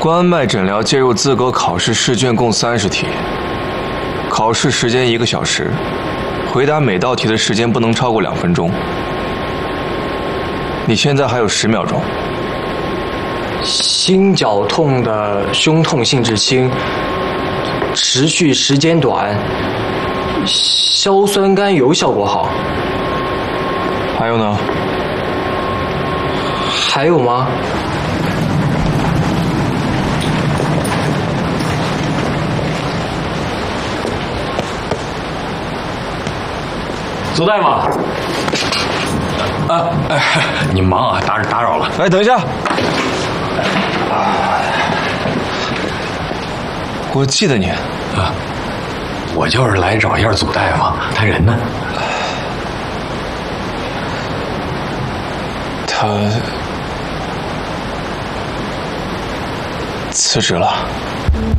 关脉诊疗介入资格考试试卷共30题，考试时间1个小时，回答每道题的时间不能超过2分钟。你现在还有10秒钟。 心绞痛的胸痛性质轻，持续时间短，硝酸甘油效果好。 还有呢？ 还有吗？ 左大夫。你忙啊，打扰了。 哎，等一下。我记得你啊，我就是来找一下祖大夫，他人呢？ 他辞职了。